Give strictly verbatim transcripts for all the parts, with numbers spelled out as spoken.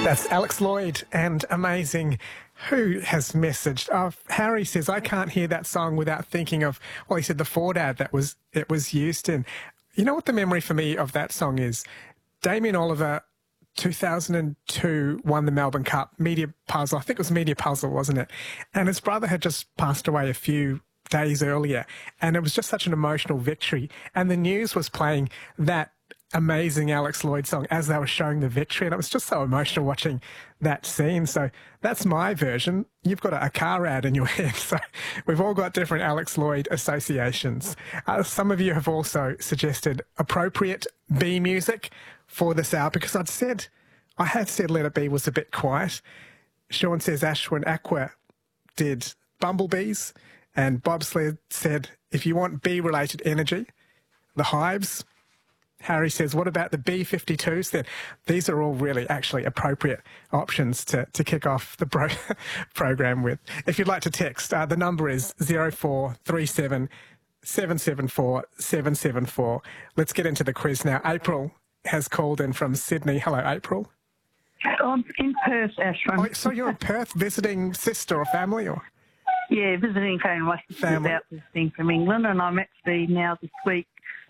That's Alex Lloyd and Amazing. Who has messaged? Oh, Harry says, I can't hear that song without thinking of, well, he said the Ford ad that was it was used in. You know what the memory for me of that song is? Damien Oliver, two thousand two, won the Melbourne Cup, Media Puzzle. I think it was Media Puzzle, wasn't it? And his brother had just passed away a few days earlier, and it was just such an emotional victory. And the news was playing that amazing Alex Lloyd song as they were showing the victory, and it was just so emotional watching that scene. So that's my version. You've got a, a car ad in your head, so we've all got different Alex Lloyd associations. Uh, some of you have also suggested appropriate B music for this hour, because I'd said, I had said Let It Be was a bit quiet. Sean says Ashwin Aqua did Bumblebees, and Bobsled said, if you want bee-related energy, the Hives. Harry says, what about the B fifty-twos then? These are all really actually appropriate options to, to kick off the pro program with. If you'd like to text, uh, the number is zero four three seven, seven seven four, seven seven four. Let's get into the quiz now. April has called in from Sydney. Hello, April. I'm in Perth, Ashwin. Oh, so you're in Perth visiting sister or family? Or Yeah, visiting family. My sister's Family. out visiting from England, and I'm actually now this week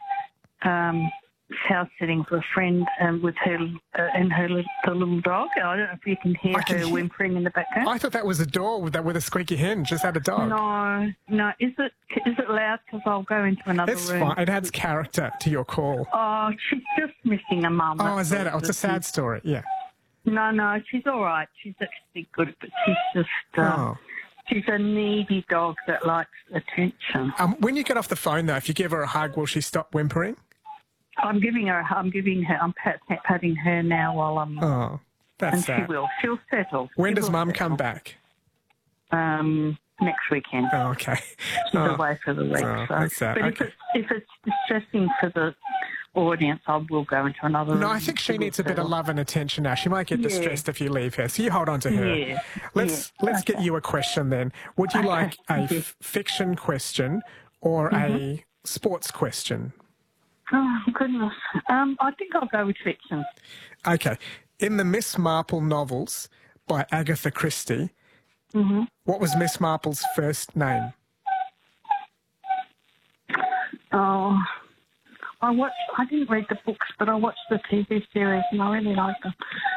um, house sitting for a friend um, with her uh, and her little, the little dog. I don't know if you can hear I can her hear- whimpering in the background. I thought that was a door with, that, with a squeaky hinge. Just had a dog. No, no. Is it is it loud? Because I'll go into another It's room. fine. It adds character to your call. Oh, she's just missing a mum. Oh, that's is that it? all. Oh, it's a sad story. Yeah. No, no, she's all right. She's actually good, but she's just... Um, Oh. She's a needy dog that likes attention. Um, when you get off the phone, though, if you give her a hug, will she stop whimpering? I'm giving her. I'm giving her. I'm pat, patting her now while I'm. Oh, that's and sad. she will. She'll settle. When She does will Mum settle. come back? Um, next weekend. Oh, okay. She's Oh, away for the week. oh, so. that's sad. But Okay. if it's if it's distressing for the audience, I will go into another room. No, I think she will needs a bit of settle. love and attention now. She might get Yeah. distressed if you leave her, so you hold on to her. Yeah. Let's Yeah. let's get Okay. you a question then. Would you Okay. like a Thank you. f- fiction question or Mm-hmm. a sports question? Oh goodness. Um, I think I'll go with fiction. Okay. In the Miss Marple novels by Agatha Christie, Mm-hmm. what was Miss Marple's first name? Oh, I watched. I didn't read the books, but I watched the T V series, and I really liked them.